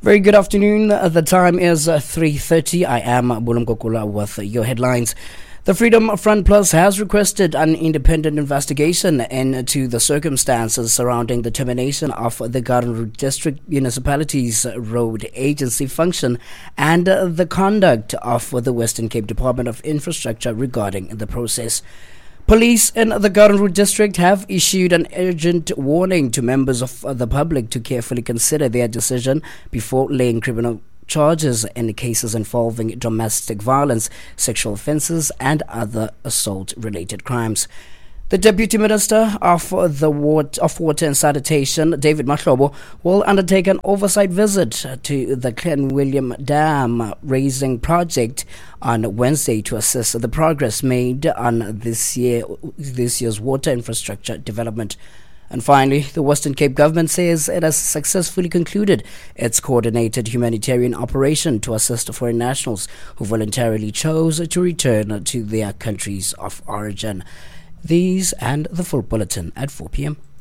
Very good afternoon. The time is 3:30. I am Bulum Kokula with your headlines. The Freedom Front Plus has requested an independent investigation into the circumstances surrounding the termination of the Garden District Municipality's road agency function and the conduct of the Western Cape Department of Infrastructure regarding the process. Police in the Garden Route District have issued an urgent warning to members of the public to carefully consider their decision before laying criminal charges in cases involving domestic violence, sexual offences and other assault-related crimes. The Deputy Minister of Water and Sanitation, David Mahlobo, will undertake an oversight visit to the Clanwilliam Dam raising project on Wednesday to assess the progress made on this year's water infrastructure development. And finally, the Western Cape government says it has successfully concluded its coordinated humanitarian operation to assist foreign nationals who voluntarily chose to return to their countries of origin. These and the full bulletin at 4 p.m.